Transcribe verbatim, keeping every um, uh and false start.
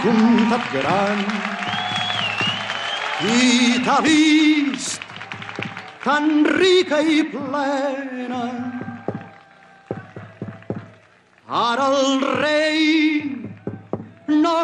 comtat gran i t'ha vist tan rica i plena. Ara el rei no